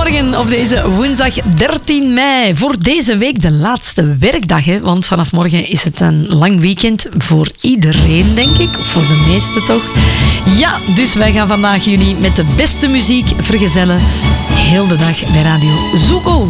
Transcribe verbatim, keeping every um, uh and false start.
Goedemorgen op deze woensdag dertien mei. Voor deze week de laatste werkdag, hè? Want vanaf morgen is het een lang weekend voor iedereen, denk ik. Of voor de meesten toch. Ja, dus wij gaan vandaag jullie met de beste muziek vergezellen. Heel de dag bij Radio Zoekel.